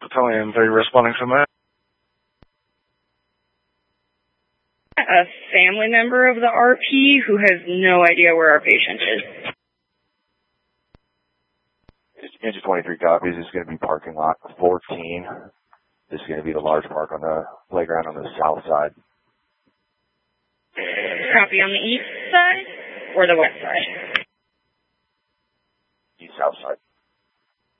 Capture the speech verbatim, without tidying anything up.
battalion. Are you responding from there? A family member of the R P who has no idea where our patient is. Engine twenty-three copies. It's going to be parking lot fourteen. This is going to be the large park on the playground on the south side. Copy on the east side or the west side?